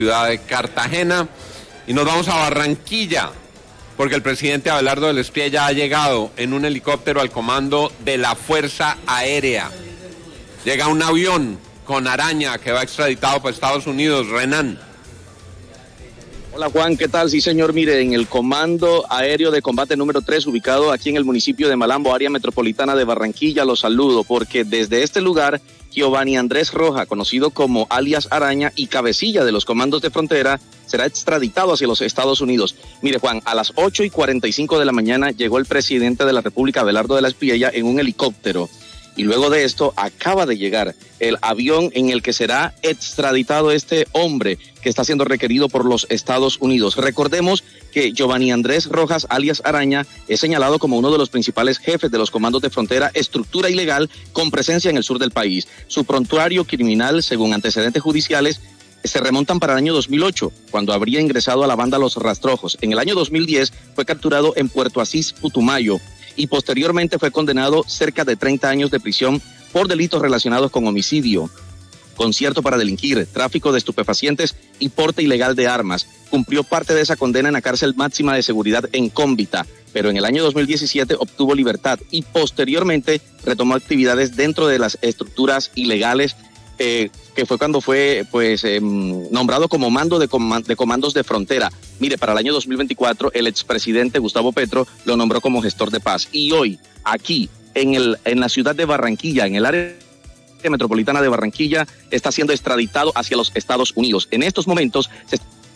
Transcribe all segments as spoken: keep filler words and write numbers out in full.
ciudad de Cartagena. Y nos vamos a Barranquilla, porque el presidente Abelardo del Espía ya ha llegado en un helicóptero al comando de la Fuerza Aérea. Llega un avión con Araña que va extraditado para Estados Unidos. Renan. Hola Juan, ¿qué tal? Sí señor, mire, en el Comando Aéreo de Combate número tres, ubicado aquí en el municipio de Malambo, área metropolitana de Barranquilla, los saludo, porque desde este lugar, Giovanni Andrés Roja, conocido como alias Araña y cabecilla de los comandos de frontera, será extraditado hacia los Estados Unidos. Mire Juan, a las ocho y cuarenta y cinco de la mañana llegó el presidente de la República, Abelardo de la Espriella, en un helicóptero. Y luego de esto acaba de llegar el avión en el que será extraditado este hombre que está siendo requerido por los Estados Unidos. Recordemos que Giovanni Andrés Rojas, alias Araña, es señalado como uno de los principales jefes de los comandos de frontera, estructura ilegal con presencia en el sur del país. Su prontuario criminal, según antecedentes judiciales, se remontan para el año dos mil ocho, cuando habría ingresado a la banda Los Rastrojos. En el año dos mil diez fue capturado en Puerto Asís, Putumayo, y posteriormente fue condenado cerca de treinta años de prisión por delitos relacionados con homicidio, concierto para delinquir, tráfico de estupefacientes y porte ilegal de armas. Cumplió parte de esa condena en la cárcel máxima de seguridad en Cómbita, pero en el año dos mil diecisiete obtuvo libertad y posteriormente retomó actividades dentro de las estructuras ilegales, eh, que fue cuando fue pues eh, nombrado como mando de, comand- de comandos de frontera. Mire, para el año dos mil veinticuatro el expresidente Gustavo Petro lo nombró como gestor de paz. Y hoy, aquí, en, el, en la ciudad de Barranquilla, en el área metropolitana de Barranquilla, está siendo extraditado hacia los Estados Unidos. En estos momentos se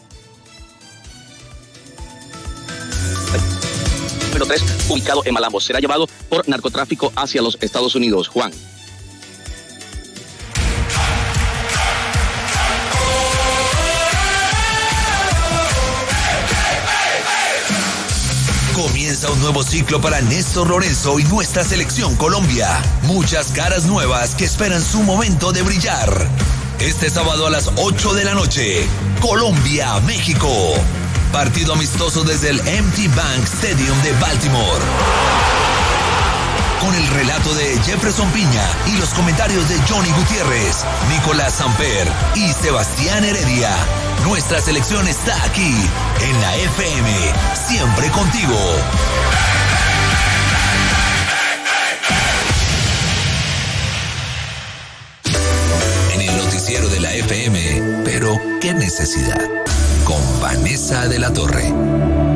número tres, ubicado en Malambo, será llevado por narcotráfico hacia los Estados Unidos. Juan. Comienza un nuevo ciclo para Néstor Lorenzo y nuestra selección Colombia. Muchas caras nuevas que esperan su momento de brillar. Este sábado a las ocho de la noche, Colombia-México. Partido amistoso desde el M T Bank Stadium de Baltimore. Con el relato de Jefferson Piña y los comentarios de Johnny Gutiérrez, Nicolás Samper y Sebastián Heredia. Nuestra selección está aquí, en la F M, siempre contigo. En el noticiero de la F M, pero ¿qué necesidad? Con Vanessa de la Torre.